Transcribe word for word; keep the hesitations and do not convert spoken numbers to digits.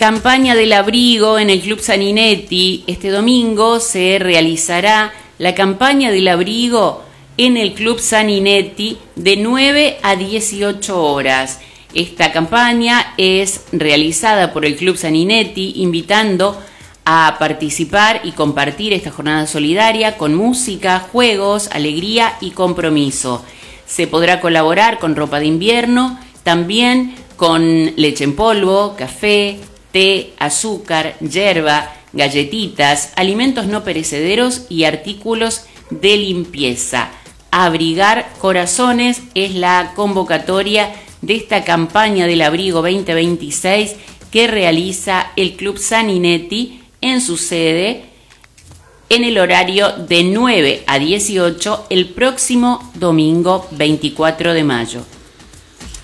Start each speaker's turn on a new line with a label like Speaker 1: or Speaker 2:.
Speaker 1: campaña del abrigo en el Club Saninetti. Este domingo se realizará la campaña del abrigo en el Club Saninetti de nueve a dieciocho horas. Esta campaña es realizada por el Club Saninetti, invitando a participar y compartir esta jornada solidaria con música, juegos, alegría y compromiso. Se podrá colaborar con ropa de invierno, también con leche en polvo, café, té, azúcar, yerba, galletitas, alimentos no perecederos y artículos de limpieza. Abrigar corazones es la convocatoria de esta campaña del abrigo veinte veintiséis que realiza el Club Saninetti en su sede en el horario de nueve a dieciocho el próximo domingo veinticuatro de mayo.